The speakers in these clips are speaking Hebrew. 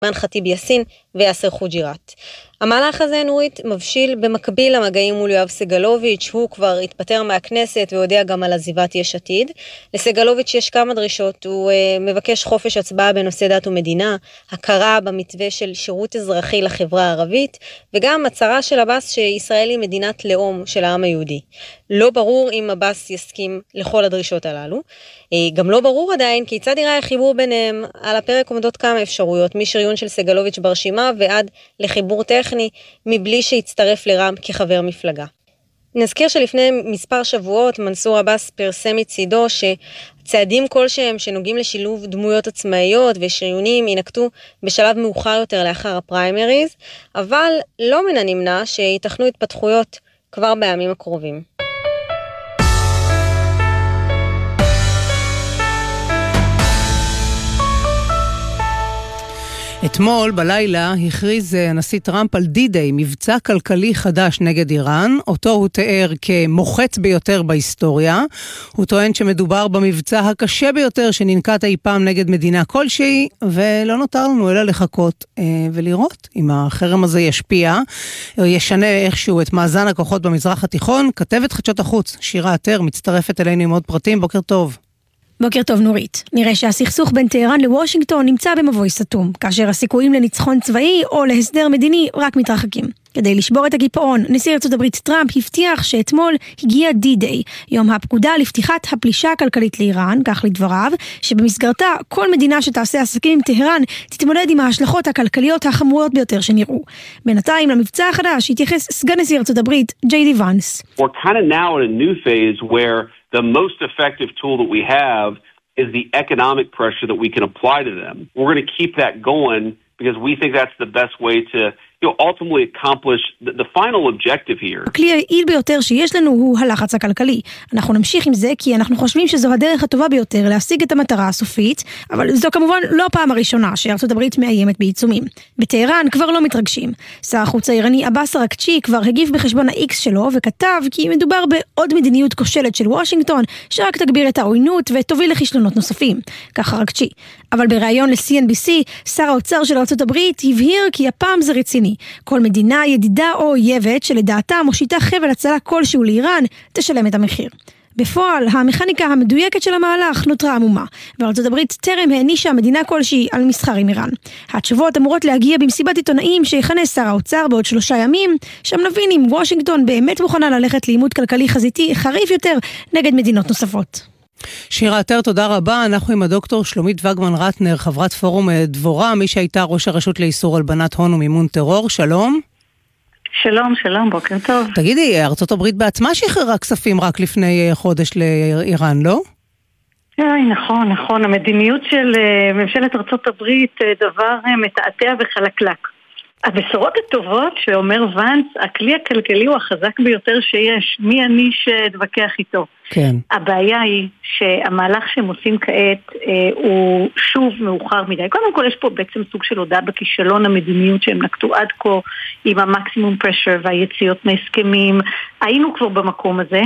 אימאן ח'טיב יאסין ויאסר חוג'יראת. המהלך הזה, נורית, מבשיל במקביל למגעים מול יואב סגלוביץ', הוא כבר התפטר מהכנסת והודיע גם על עזיבת יש עתיד. לסגלוביץ' יש כמה דרישות, הוא מבקש חופש הצבעה בנושא דת ומדינה, הכרה במתווה של שירות אזרחי לחברה הערבית, וגם הצהרה של עבאס שישראל היא מדינת לאום של העם היהודי. לא ברור אם עבאס יסכים לכל הדרישות הללו. גם לא ברור עדיין כיצד יראה החיבור ביניהם. על הפרק עומדות כמה אפשרויות, משריון של סגלוביץ' ברשימה ועד לחיבור טכני מבלי שיצטרף לרע"מ כחבר מפלגה. נזכיר שלפני מספר שבועות מנסור עבאס פרסם מצידו שצעדים כלשהם שנוגעים לשילוב דמויות עצמאיות ושריונים ינקטו בשלב מאוחר יותר לאחר הפריימריז, אבל לא מן הנמנע שיתכנו התפתחויות כבר בימים הקרובים. אתמול בלילה הכריז הנשיא טראמפ על די-דיי, מבצע כלכלי חדש נגד איראן, אותו הוא תיאר כמוחץ ביותר בהיסטוריה. הוא טוען שמדובר במבצע הקשה ביותר שננקט אי פעם נגד מדינה כלשהי, ולא נותר לנו אלא לחכות ולראות אם החרם הזה ישפיע, או ישנה איכשהו את מאזן הכוחות במזרח התיכון. כתבת חדשות החוץ, שירה עטר, מצטרפת אלינו עם עוד פרטים. בוקר טוב. בוקר טוב נורית. נראה שהסכסוך בין טהרן לוושינגטון נמצא במבוי סתום, כאשר הסיכויים לניצחון צבאי או להסדר מדיני רק מתרחקים. כדי לשבור את הקיפאון, נשיא ארצות הברית טראמפ הבטיח שאתמול הגיע די-דיי, יום הפקודה לפתיחת הפלישה הכלכלית לאיראן, כך לדבריו, שבמסגרתה כל מדינה שתעשה עסקים עם טהרן תתמודד עם ההשלכות הכלכליות החמורות ביותר שנראו. בינתיים למבצע החדש התייחס סגן נשיא ארצות הברית ג'יי די ואנס. We're kind of now in a new phase where the most effective tool that we have is the economic pressure that we can apply to them. We're going to keep that going because we think that's the best way to ultimately accomplish the final objective here. הכלי היעיל ביותר שיש לנו הוא הלחץ הכלכלי. אנחנו נמשיך עם זה כי אנחנו חושבים שזו הדרך הטובה ביותר להשיג את המטרה הסופית, אבל זו כמובן לא הפעם הראשונה שארצות הברית מאיימת בעיצומים. בטהרן כבר לא מתרגשים. שר החוץ האיראני עבאס אראקצ'י כבר הגיב בחשבון ה-X שלו וכתב כי מדובר בעוד מדיניות כושלת של וושינגטון שרק תגביר את העוינות ותוביל לכישלונות נוספים. כך אראקצ'י. אבל בריאיון ל-CNBC, שר האוצר של ארצות הברית הבהיר כי הפעם זה רציני. כל מדינה, ידידה או אויבת שלדעתה מושיטה חבל הצלה כלשהו לאיראן, תשלם את המחיר. בפועל, המכניקה המדויקת של המהלך נותרה עמומה, וארצות הברית טרם הענישה מדינה כלשהי על מסחר עם איראן. התשובות אמורות להגיע במסיבת עיתונאים שיכנס שר האוצר בעוד 3 ימים, שם נבין אם וושינגטון באמת מוכנה ללכת לעימות כלכלי חזיתי חריף יותר נגד מדינות נוספות. שירה עטר, תודה רבה. אנחנו עם הדוקטור שלומית וגמן רטנר, חברת פורום דבורה, מי שהייתה ראש הרשות לאיסור הלבנת הון ומימון טרור. שלום. שלום, שלום, בוקר טוב. תגידי, ארצות הברית בעצמה שחררה כספים רק לפני חודש לאיראן, לא? נכון. המדיניות של ממשלת ארצות הברית דבר מתעתע וחלקלק. הבשורות הטובות שאומר ואנס, הכלי הכלכלי הוא החזק ביותר שיש. מי אני שתווכח איתו? כן. הבעיה היא שהמהלך שהם עושים כעת הוא שוב מאוחר מדי. קודם כל יש פה בעצם סוג של הודעה בכישלון המדיניות שהם נקטו עד כה עם המקסימום פרשר והיציאות מהסכמים. היינו כבר במקום הזה.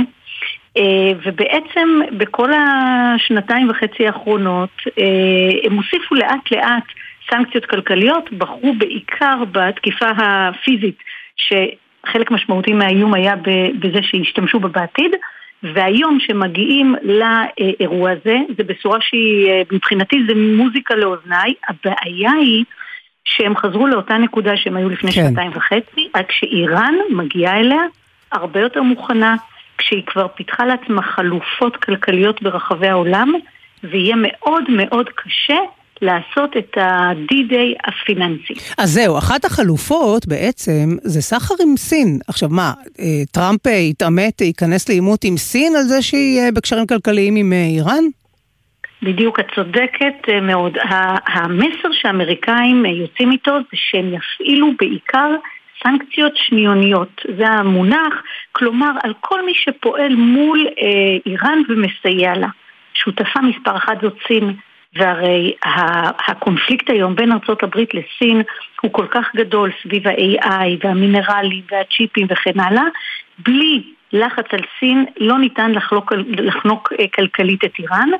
ובעצם בכל 2.5 האחרונות הם הוסיפו לאט לאט סנקציות כלכליות, בחרו בעיקר בתקיפה הפיזית, שחלק משמעותי מהאיום היה בזה שהשתמשו בה בעתיד, והיום שמגיעים לאירוע הזה, זה בשורה שהיא, מבחינתי זה מוזיקה לאוזניי, הבעיה היא שהם חזרו לאותה נקודה שהם היו לפני 2.5, עד שאיראן מגיעה אליה הרבה יותר מוכנה, כשהיא כבר פיתחה לעצמה חלופות כלכליות ברחבי העולם, ויהיה מאוד מאוד קשה לעשות את ה-D-Day הפיננסי. אז זהו, אחת החלופות בעצם זה סחר עם סין. עכשיו מה, טראמפ יתאמת, ייכנס לעימות עם סין על זה שהיא בקשרים כלכליים עם איראן? בדיוק, את צודקת מאוד. המסר שהאמריקאים יוצאים איתו זה שהם יפעילו בעיקר סנקציות שניוניות. זה המונח, כלומר על כל מי שפועל מול איראן ומסייע לה. שותפה מספר 1 זאת סין, והרי הקונפליקט היום בין ארצות הברית לסין הוא כל כך גדול סביב ה-AI והמינרלים והצ'יפים וכן הלאה, בלי לחץ על סין לא ניתן לחנוק כלכלית את איראן,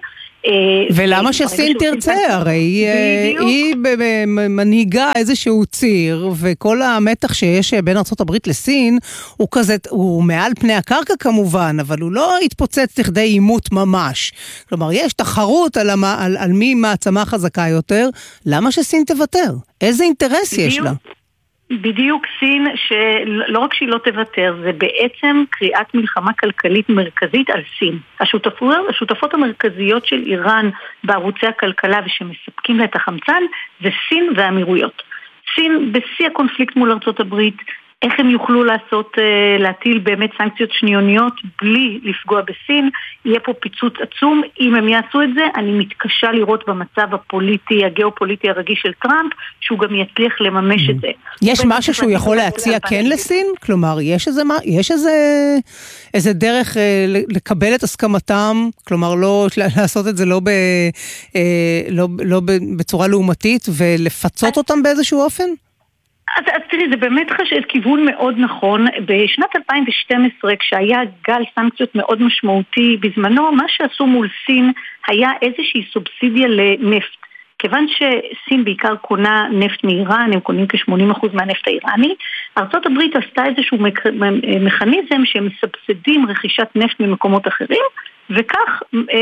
ולמה שסין תרצה? הרי היא מנהיגה איזשהו ציר, וכל המתח שיש בין ארצות הברית לסין, הוא כזה, הוא מעל פני הקרקע כמובן, אבל הוא לא התפוצץ לכדי עימות ממש. כלומר, יש תחרות על מי מעצמה חזקה יותר, למה שסין תוותר? איזה אינטרס יש לה? בדיוק, סין, שלא רק שהיא לא תוותר, זה בעצם קריאת מלחמה כלכלית מרכזית על סין. השותפות המרכזיות של איראן בערוצי הכלכלה ושמספקים לה את החמצן, זה סין והאמירויות. סין בשיא הקונפליקט מול ארצות הברית, איך הם יוכלו להטיל באמת סנקציות שניוניות בלי לפגוע בסין, יהיה פה פיצוץ עצום. אם הם יעשו את זה, אני מתקשה לראות במצב הפוליטי, הגיאופוליטי הרגיש של טראמפ, שהוא גם יצליח לממש את זה. יש משהו שהוא יכול להציע כן לסין? כלומר, יש איזה דרך לקבל את הסכמתם, כלומר, לא לעשות את זה לא בצורה לעומתית, ולפצות אותם באיזשהו אופן? אז תראי, זה באמת כיוון מאוד נכון. בשנת 2012, כשהיה גל סנקציות מאוד משמעותי בזמנו, מה שעשו מול סין היה איזושהי סובסידיה לנפט. כיוון שסין בעיקר קונה נפט מאיראן, הם קונים כ-80% מהנפט האיראני, ארצות הברית עשתה איזשהו מכניזם שהם מסבסדים רכישת נפט ממקומות אחרים, וכך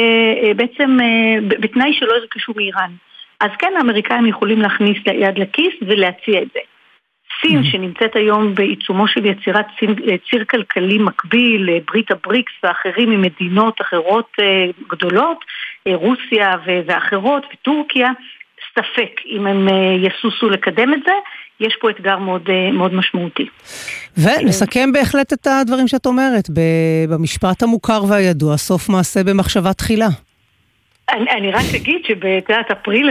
בעצם בתנאי שלא ירכשו מאיראן. אז כן, האמריקאים יכולים להכניס יד לכיס ולהציע את זה. סין שנמצאת היום בעיצומו של יצירת ציר כלכלי מקביל לברית הבריקס ואחרים ממדינות אחרות גדולות, רוסיה ואחרות וטורקיה, ספק אם הם יסוסו לקדם את זה, יש פה אתגר מאוד, מאוד משמעותי. ולסכם בהחלט את הדברים שאת אומרת, במשפט המוכר והידוע, סוף מעשה במחשבה תחילה. אני רק אגיד שבתחילת אפריל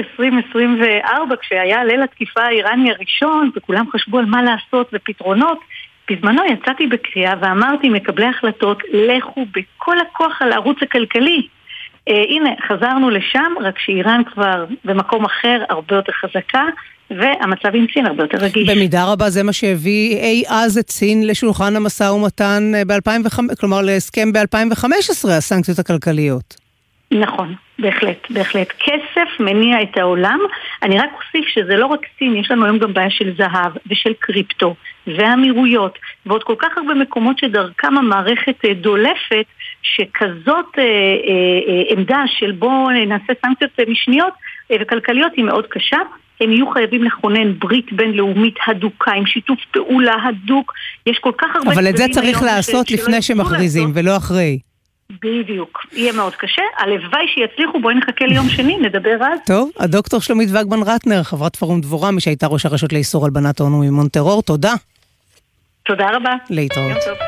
2024, כשהיה ליל התקיפה האיראני הראשון, וכולם חשבו על מה לעשות ופתרונות, בזמנו יצאתי בקריאה ואמרתי, מקבלי החלטות, לכו בכל הכוח על הערוץ הכלכלי. הנה, חזרנו לשם, רק שאיראן כבר במקום אחר, הרבה יותר חזקה, והמצב עם סין הרבה יותר רגיש. במידה רבה זה מה שהביא אי אז את סין לשולחן המשא ומתן ב-2005, כלומר להסכם ב-2015, הסנקציות הכלכליות. נכון, בהחלט, בהחלט. כסף מניע את העולם. אני רק אוסיף שזה לא רק סין, יש לנו היום גם בעיה של זהב ושל קריפטו והאמירויות ועוד כל כך הרבה מקומות שדרכם המערכת דולפת, שכזאת עמדה של בוא נעשה סנקציות משניות וכלכליות היא מאוד קשה. הם יהיו חייבים לכונן ברית בינלאומית הדוקה, עם שיתוף פעולה הדוק. יש כל כך הרבה... אבל את זה צריך לעשות לפני שמכריזים ולא אחרי. בדיוק, יהיה מאוד קשה. הלוואי שיצליחו, בואי נחכה ליום שני, נדבר אז. טוב, הדוקטור שלומית וגמן רטנר, חברת פורום דבורה, מי שהייתה ראש הרשות לאיסור הלבנת הון ומימון טרור, תודה. תודה רבה. להתראות. יום טוב.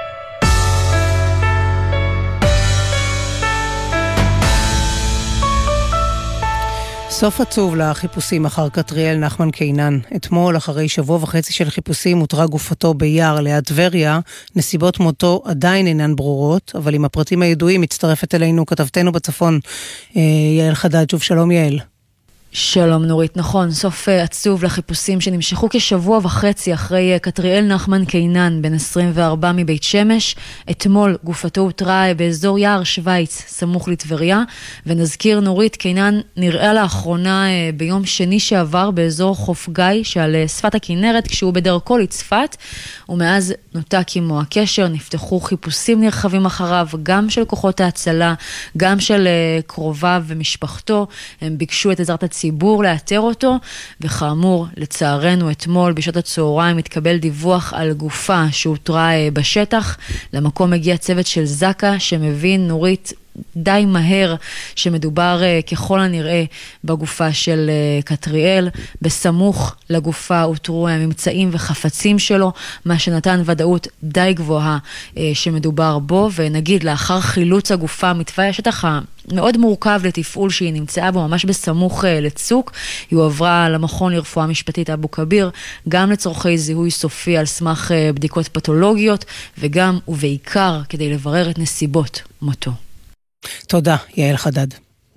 סוף עצוב לחיפושים אחר קטריאל נחמן קינן. אתמול, אחרי שבוע וחצי של חיפושים, הותרה גופתו ביער ליד טבריה. נסיבות מותו עדיין אינן ברורות, אבל עם הפרטים הידועים מצטרפת אלינו כתבתנו בצפון, יעל חדד. שוב שלום יעל. שלום נורית, נכון, סוף עצוב לחיפושים שנמשכו כשבוע וחצי אחרי קטריאל נחמן קינן, בן 24 מבית שמש. אתמול גופתו הותרה באזור יער שוויץ, סמוך לטבריה, ונזכיר נורית, קינן נראה לאחרונה ביום שני שעבר באזור חוף גיא שעל שפת הכנרת, כשהוא בדרכו לצפת, ומאז נותק עמו הקשר. נפתחו חיפושים נרחבים אחריו, גם של כוחות ההצלה, גם של קרוביו ומשפחתו. הם ביקשו את עזרת הציבור לאתר אותו, וכאמור, לצערנו אתמול בשעות הצהריים התקבל דיווח על גופה שהותרה בשטח. למקום הגיע צוות של זקה שמבין, נורית, די מהר שמדובר ככל הנראה בגופה של קטריאל. בסמוך לגופה הותרו ממצאים וחפצים שלו, מה שנתן ודאות די גבוהה שמדובר בו. ונגיד, לאחר חילוץ הגופה מתוואי השטח מאוד מורכב לתפעול שהיא נמצאה בו, ממש בסמוך לצוק, היא הועברה למכון לרפואה משפטית אבו כביר, גם לצורכי זיהוי סופי על סמך בדיקות פתולוגיות, וגם ובעיקר כדי לברר את נסיבות מותו. תודה, יעל חדד.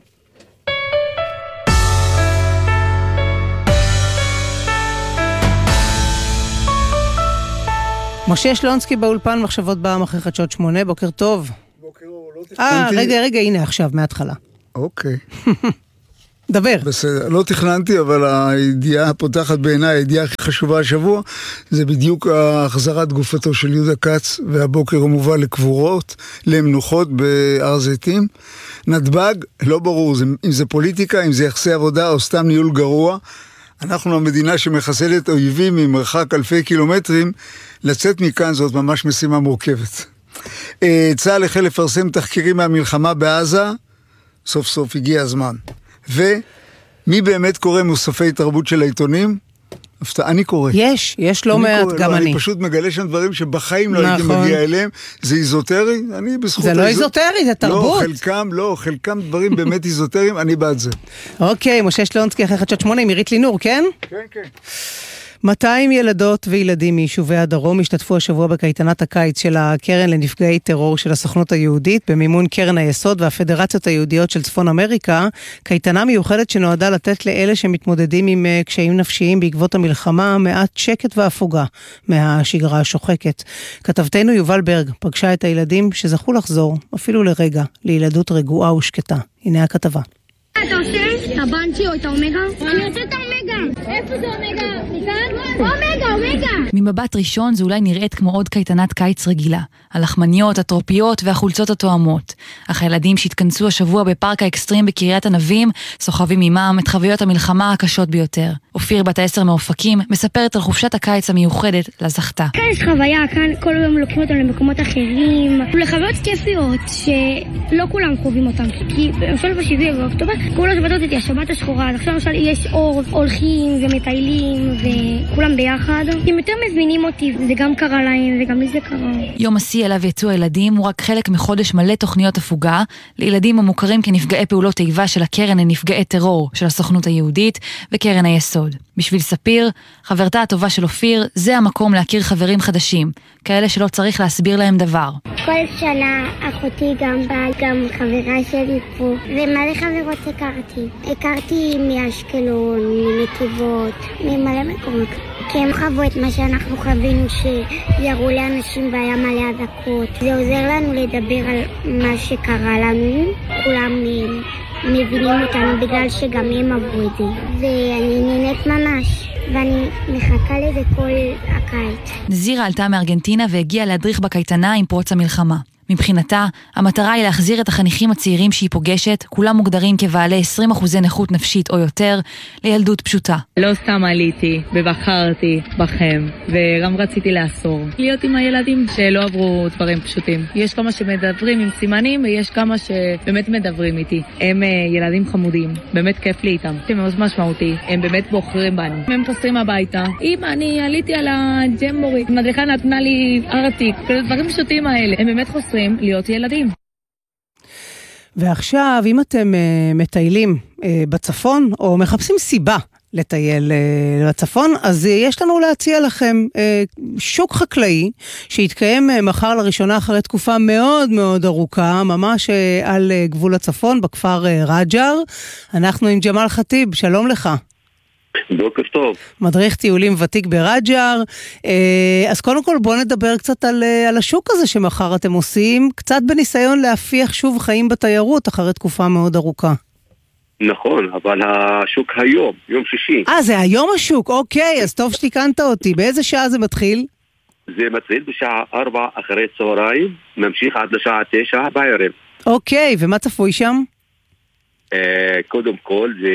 משה שלונסקי באולפן, מחשבות בעם אחרי חדשות 8, בוקר טוב. בוקר אור, לא תכננתי... רגע, הנה עכשיו, מההתחלה. אוקיי. דבר. בסדר, לא תכננתי, אבל הידיעה הפותחת בעיניי, הידיעה הכי חשובה השבוע, זה בדיוק החזרת גופתו של יהודה כץ, והבוקר הוא מובא לקבורות, למנוחות בהר זיתים. נתב"ג, לא ברור אם זה פוליטיקה, אם זה יחסי עבודה או סתם ניהול גרוע. אנחנו המדינה שמחסלת אויבים ממרחק אלפי קילומטרים, לצאת מכאן זאת ממש משימה מורכבת. צה"ל החל לפרסם תחקירים מהמלחמה בעזה, סוף סוף הגיע הזמן. ומי באמת קורא מוספי תרבות של העיתונים? אני קורא. יש לא מעט, גם אני. אני פשוט מגלה שם דברים שבחיים לא הייתי מגיע אליהם. זה איזוטרי? אני בזכות... זה לא איזוטרי, זה תרבות. חלקם דברים באמת איזוטריים, אני בעד זה. אוקיי, משה שלונסקי אחרי חדשות 8, מירית לינור, כן? כן. 200 ילדות וילדים מיישובי הדרום השתתפו השבוע בקייטנת הקיץ של הקרן לנפגעי טרור של הסוכנות היהודית, במימון קרן היסוד והפדרציות היהודיות של צפון אמריקה, קייטנה מיוחדת שנועדה לתת לאלה שמתמודדים עם קשיים נפשיים בעקבות המלחמה מעט שקט והפוגה מהשגרה השוחקת. כתבתנו יובל ברג פגשה את הילדים שזכו לחזור, אפילו לרגע, לילדות רגועה ושקטה. הנה הכתבה. אתה עושה? את הבנצ'י או את האומגה? אני עושה את האומגה. איפה זה אומגה? אומגה. ממבט ראשון זה אולי נראית כמו עוד קייטנת קיץ רגילה. הלחמניות, הטרופיות והחולצות התואמות. אך הילדים שהתכנסו השבוע בפארק האקסטרים בקריית ענבים, סוחבים עמם את חוויות המלחמה הקשות ביותר. אופיר בת 10 מאופקים מספרת על חופשת הקיץ המיוחדת לזכתה. כאן יש חוויה, כאן כל יום לוקחים אותם למקומות אחרים. לחוויות כיפיות שלא כולם חווים אותם. כי למשל ב7 באוקטובר, כולם שבתות את השבת השחורה. עכשיו למשל יש אור, הולכים ומטיילים וכולם ביחד. הם יותר מבינים אותי, זה גם קרה להם וגם לי זה קרה. יום השיא אליו יצאו הילדים הוא רק חלק מחודש מלא תוכניות הפוגה לילדים המוכרים כנפגעי פעולות איבה של הקרן לנפגעי טרור של הסוכנות היהודית וקרן היסוד. בשביל ספיר, חברתה הטובה של אופיר, זה המקום להכיר חברים חדשים, כאלה שלא צריך להסביר להם דבר. כל שנה אחותי גם באה, גם חברה שלי פה, ומלא חברות הכרתי מאשקלון, מנתיבות, ממלא מקומות. כי הם חוו את מה שאנחנו חווינו, שיראו לאנשים בים מלא אזעקות. זה עוזר לנו לדבר על מה שקרה לנו, כולם מבינים אותנו בגלל שגם הם עברו את זה. ואני נהנית ממש, ואני מחכה לזה כל הקיץ. נזירה עלתה מארגנטינה והגיעה להדריך בקייטנה עם פרוץ המלחמה. מבחינתה, המטרה היא להחזיר את החניכים הצעירים שהיא פוגשת, כולם מוגדרים כבעלי 20% נכות נפשית או יותר, לילדות פשוטה. לא סתם עליתי ובחרתי בכם, וגם רציתי לעשור. להיות עם הילדים שלא עברו דברים פשוטים. יש כמה שמדברים עם סימנים, ויש כמה שבאמת מדברים איתי. הם ילדים חמודים, באמת כיף לי איתם. הם מאוד משמעותי, הם באמת בוחרים בנו. הם חוסרים הביתה. אם אני עליתי על הג'מבורי, מדריכה נתנה לי ארטיק, דברים פשוטים האלה. הם באמת חוסרים להיות ילדים. ועכשיו, אם אתם מטיילים בצפון, או מחפשים סיבה לטייל בצפון, אז יש לנו להציע לכם שוק חקלאי, שיתקיים מחר לראשונה אחרי תקופה מאוד מאוד ארוכה, ממש על גבול הצפון, בכפר רג'ר. אנחנו עם ג'מאל חטיב, שלום לך. בוקר טוב. מדריך טיולים ותיק ברג'ר. אז קודם כל בוא נדבר קצת על השוק הזה שמחר אתם עושים, קצת בניסיון להפיח שוב חיים בתיירות אחרי תקופה מאוד ארוכה. נכון, אבל השוק היום, יום שישי. זה היום השוק, אוקיי, אז טוב שתיקנת אותי. באיזה שעה זה מתחיל? זה מתחיל בשעה 4 אחרי צהריים, ממשיך עד לשעה 9 בערב. אוקיי, ומה צפוי שם? קודם כל זה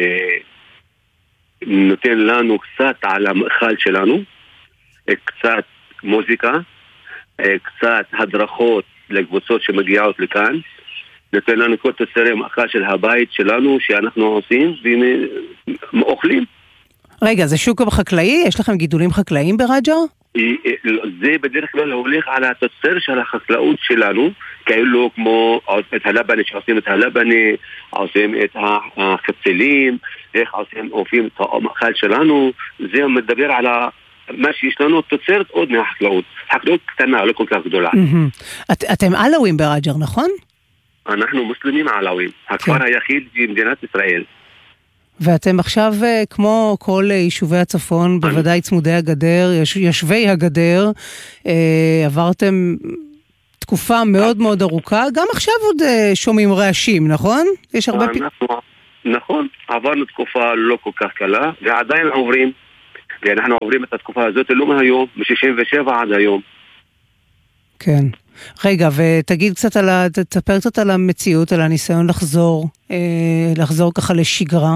נותן לנו קצת על המאכל שלנו, קצת מוזיקה, קצת הדרכות לקבוצות שמגיעות לכאן, נותן לנו כל תוצרי מאכל של הבית שלנו שאנחנו עושים ואוכלים. רגע, זה שוק חקלאי? יש לכם גידולים חקלאיים ברג'ר? זה בדרך כלל הולך על התוצר של החקלאות שלנו, כאילו כמו את הלבני שעושים את הלבני, עושים את החצילים, איך עושים את המאכל שלנו, זה מדבר על מה שיש לנו תוצרת עוד מהחקלאות. חקלאות קטנה, לא כל כך גדולה. אתם עלווים ברג'ר, נכון? אנחנו מוסלמים עלווים, הכפר היחיד במדינת ישראל. ואתם עכשיו, כמו כל יישובי הצפון, בוודאי צמודי הגדר, יושבי הגדר, עברתם תקופה מאוד מאוד ארוכה, גם עכשיו עוד שומעים רעשים, נכון? יש הרבה נכון, עברנו תקופה לא כל כך קלה, ועדיין עוברים, ואנחנו עוברים את התקופה הזאת לא מהיום, מ-67 עד היום. כן. רגע, ותגיד קצת תספר קצת על המציאות, על הניסיון לחזור ככה לשגרה.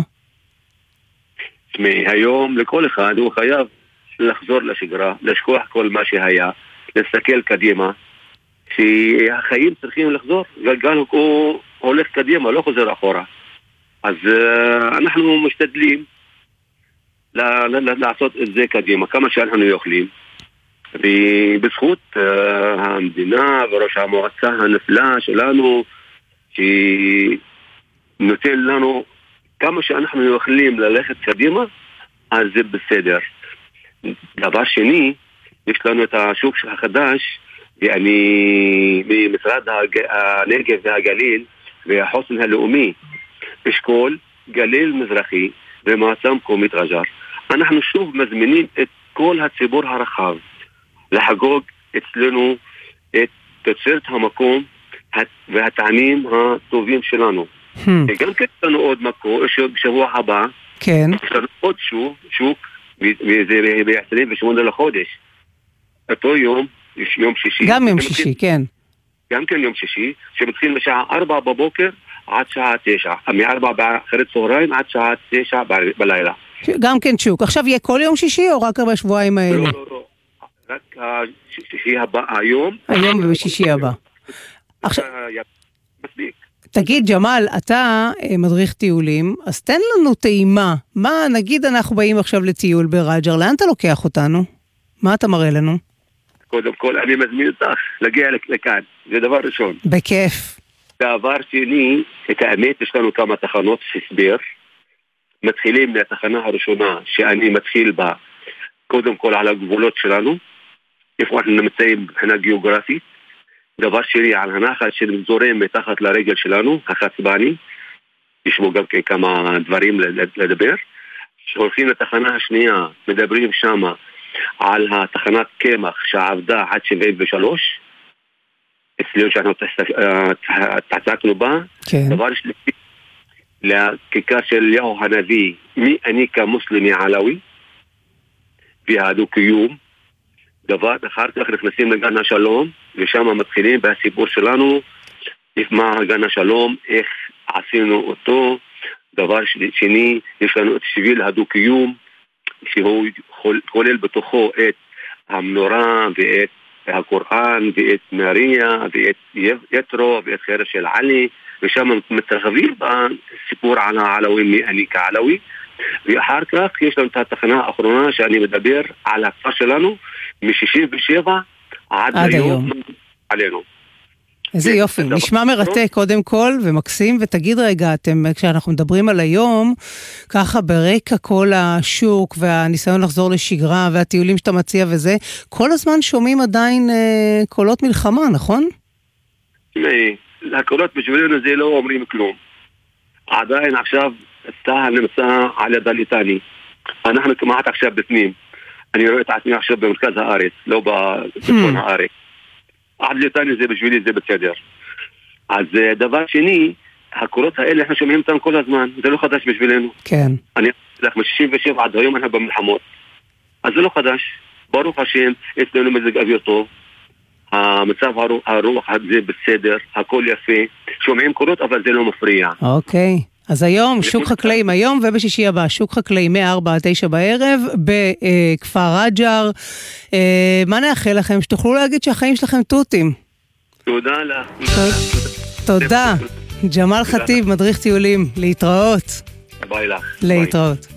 מהיום לכל אחד הוא חייב לחזור לשגרה, לשכוח כל מה שהיה, להסתכל קדימה, שהחיים צריכים לחזור, גלגל הוא הולך קדימה, לא חוזר אחורה. אז אנחנו משתדלים לעשות את זה קדימה, כמה שאנחנו יכולים. ובזכות המדינה וראש המועצה הנפלא שלנו, שנותן לנו כמה שאנחנו יכולים ללכת קדימה, אז זה בסדר. דבר שני, יש לנו את השוק החדש, ואני ממשרד הנגב והגליל והחוסן הלאומי, אשכול גליל מזרחי ומועצה מקומית רג'ר. אנחנו שוב מזמינים את כל הציבור הרחב לחגוג אצלנו את תוצרת המקום והטעמים הטובים שלנו. גם כן יש לנו עוד מקום, בשבוע הבא, כן. יש לנו עוד שוק, וזה ב-28 לחודש. אותו יום, יום שישי. גם יום שישי, כן. גם כן יום שישי, שמתחיל משעה 4 בבוקר עד שעה 9. מ-4 אחרי צהריים עד שעה 9 בלילה. גם כן שוק. עכשיו יהיה כל יום שישי או רק בשבועיים האלה? לא. רק שישי הבא היום. היום ובשישי הבא. עכשיו, תגיד ג'מאל, אתה מדריך טיולים, אז תן לנו טעימה. מה, נגיד אנחנו באים עכשיו לטיול ברג'ר, לאן אתה לוקח אותנו? מה אתה מראה לנו? קודם כל אני מזמין אותך להגיע לכאן, זה דבר ראשון. בכיף. דבר שני, את האמת יש לנו כמה תחנות הסבר. מתחילים מהתחנה הראשונה שאני מתחיל בה, קודם כל על הגבולות שלנו, איפה אנחנו נמצאים מבחינה גיאוגרפית. דבר שני, על הנחל שזורם מתחת לרגל שלנו, החצבני, יש בו גם כמה דברים לדבר. שהולכים לתחנה השנייה, מדברים שמה על התחנת קמח שעבדה עד 73, אצלנו שאנחנו תעסקנו בה. כן. דבר שלישי, לכיכר של אליהו הנביא, מי אני כמוסלמי עלאווי, והדו-קיום. דבר אחר כך נכנסים לגן השלום, ושם מתחילים בהסיפור שלנו, מה גן השלום, איך עשינו אותו. דבר שני, יש לנו את שביל הדו-קיום, שהוא כולל בתוכו את המנורה ואת הקוראן ואת מריה ואת יתרו ואת חרב של עלי, ושם מתרחבים בסיפור על העלאווי, מי אני כעלאווי. ואחר כך יש לנו את התחנה האחרונה שאני מדבר על הכפר שלנו מ-67 עד היום עלינו. איזה יופי, נשמע מרתק קודם כל ומקסים, ותגיד רגע, כשאנחנו מדברים על היום, ככה ברקע כל השוק והניסיון לחזור לשגרה והטיולים שאתה מציע וזה, כל הזמן שומעים עדיין קולות מלחמה, נכון? הקולות בשבילנו זה לא אומרים כלום. עדיין עכשיו צה"ל נמצא על יד הליטני. אנחנו כמעט עכשיו בפנים. אני רואה את עצמי עכשיו במרכז הארץ, לא בצפון הארץ. עד ליטני זה בשבילי, זה בסדר. אז דבר שני, הקולות האלה אנחנו שומעים אותם כל הזמן. זה לא חדש בשבילנו. כן. אני הולך מ-67 עד היום אנחנו במלחמות. אז זה לא חדש. ברוך השם, אצלנו מזג אוויר טוב. המצב הרוח זה בסדר, הכל יפה. שומעים קולות אבל זה לא מפריע. אוקיי. אז היום שוק חקלאים, היום ובשישי הבא, שוק חקלאים מ-4 עד 9 בערב בכפר רג'ר. מה נאחל לכם? שתוכלו להגיד שהחיים שלכם תותים. תודה לך. תודה. ג'מאל חטיב, מדריך טיולים. להתראות. ביי לך. להתראות.